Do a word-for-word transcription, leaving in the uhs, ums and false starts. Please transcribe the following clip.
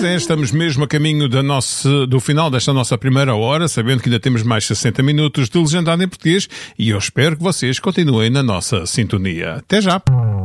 Pois é, estamos mesmo a caminho da nossa, do final desta nossa primeira hora, sabendo que ainda temos mais sessenta minutos de legendado em português, e eu espero que vocês continuem na nossa sintonia. Até já!